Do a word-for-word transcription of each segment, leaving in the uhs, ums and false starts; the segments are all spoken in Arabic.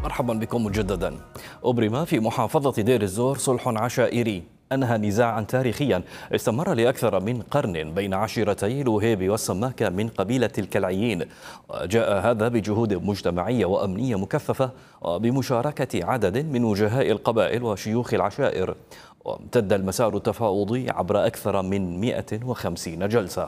مرحبا بكم مجددا. أبرم في محافظة دير الزور صلح عشائري أنهى نزاعا تاريخيا استمر لأكثر من قرن بين عشيرتي الوهيبي والسماكة من قبيلة الكلعيين. جاء هذا بجهود مجتمعية وأمنية مكثفة بمشاركة عدد من وجهاء القبائل وشيوخ العشائر، وامتد المسار التفاوضي عبر أكثر من مئة وخمسين جلسة.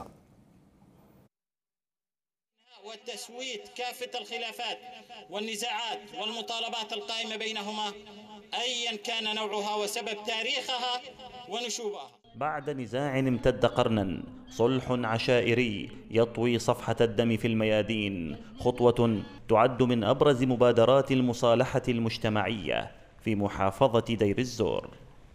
والتسوية كافة الخلافات والنزاعات والمطالبات القائمة بينهما أيا كان نوعها وسبب تاريخها ونشوبها. بعد نزاع امتد قرنا، صلح عشائري يطوي صفحة الدم في الميادين، خطوة تعد من أبرز مبادرات المصالحة المجتمعية في محافظة دير الزور.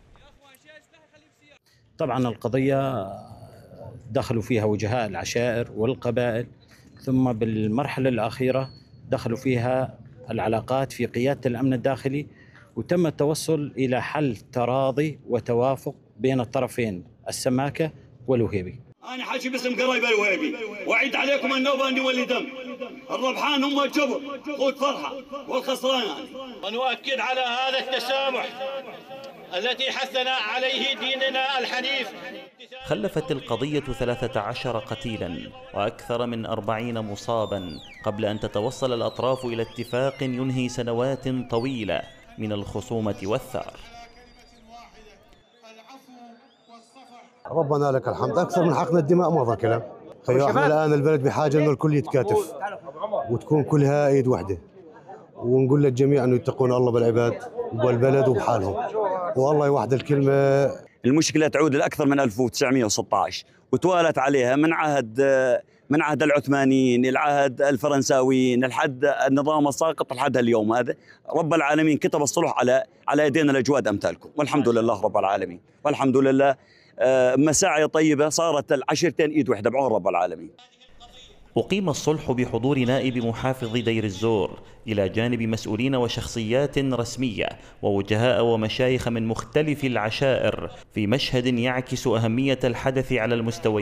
طبعا القضية دخلوا فيها وجهاء العشائر والقبائل، ثم بالمرحلة الأخيرة دخلوا فيها العلاقات في قيادة الأمن الداخلي، وتم التوصل إلى حل تراضي وتوافق بين الطرفين السماكة والوهيبي. أنا حاجي باسم قرايب الوهيبي، وأعيد عليكم النوبة أني ولي دم، الربحان هم الجبر قوت فرحة والخسران يعني. ونؤكد على هذا التسامح التي حثنا عليه ديننا الحنيف. خلفت القضية ثلاثة عشر قتيلا وأكثر من أربعين مصابا قبل أن تتوصل الأطراف إلى اتفاق ينهي سنوات طويلة من الخصومة والثار. ربنا لك الحمد، أكثر من حقن الدماء ما ظل كلام. خيو احنا الآن البلد بحاجة إنه الكل يتكاتف وتكون كلها إيد واحدة، ونقول للجميع أنه يتقون الله بالعباد والبلد وبحالهم، والله يوحد الكلمة. المشكلة تعود لأكثر من ألف وتسعمئة وستة عشر وتوالت عليها من عهد من عهد العثمانيين، العهد الفرنساويين، لحد النظام الساقط لحد اليوم هذا. رب العالمين كتب الصلح على على يدينا الأجواد أمثالكم، والحمد لله رب العالمين، والحمد لله مساعي طيبة صارت العشرتين إيد واحدة بعون رب العالمين. أقيم الصلح بحضور نائب محافظ دير الزور إلى جانب مسؤولين وشخصيات رسمية ووجهاء ومشايخ من مختلف العشائر، في مشهد يعكس أهمية الحدث على المستوى